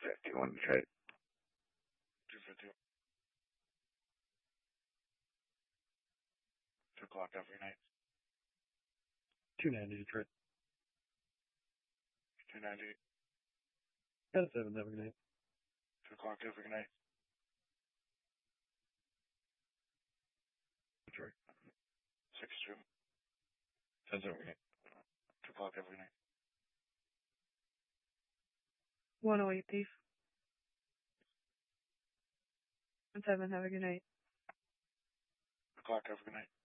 251 Detroit. 252. 2 o'clock every night. 290 Detroit. 290. 10-7, have a good night. 2 o'clock every night. Detroit. 6-2. 10 every night. 2 o'clock every night. 108 Thief. 10-7, have a good night. 2 o'clock every night.